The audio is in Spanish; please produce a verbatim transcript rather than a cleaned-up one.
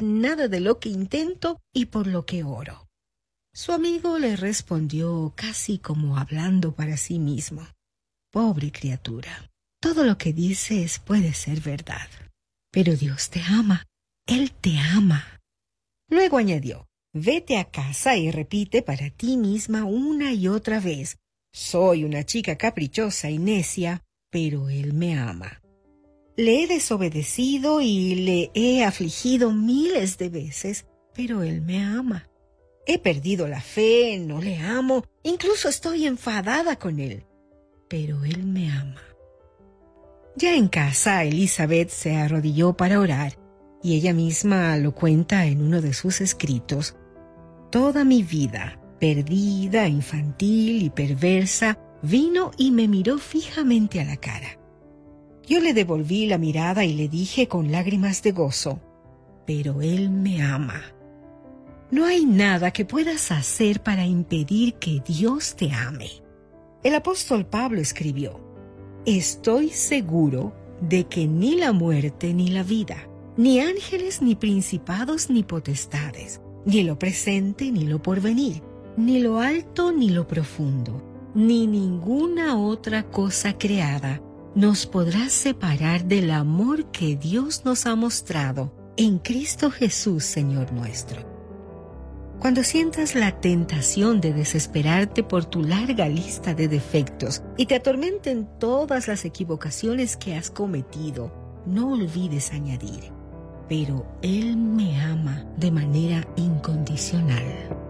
lograr nada de lo que intento y por lo que oro. Su amigo le respondió casi como hablando para sí mismo. Pobre criatura, todo lo que dices puede ser verdad, pero Dios te ama, Él te ama. Luego añadió, vete a casa y repite para ti misma una y otra vez, soy una chica caprichosa y necia, pero Él me ama. Le he desobedecido y le he afligido miles de veces, pero Él me ama. He perdido la fe, no le amo, incluso estoy enfadada con Él, pero Él me ama. Ya en casa, Elizabeth se arrodilló para orar, y ella misma lo cuenta en uno de sus escritos. Toda mi vida, perdida, infantil y perversa, vino y me miró fijamente a la cara. Yo le devolví la mirada y le dije con lágrimas de gozo, pero Él me ama. No hay nada que puedas hacer para impedir que Dios te ame. El apóstol Pablo escribió, estoy seguro de que ni la muerte ni la vida, ni ángeles ni principados ni potestades, ni lo presente ni lo porvenir, ni lo alto ni lo profundo, ni ninguna otra cosa creada nos podrá separar del amor que Dios nos ha mostrado en Cristo Jesús, Señor nuestro. Cuando sientas la tentación de desesperarte por tu larga lista de defectos y te atormenten todas las equivocaciones que has cometido, no olvides añadir, pero Él me ama de manera incondicional.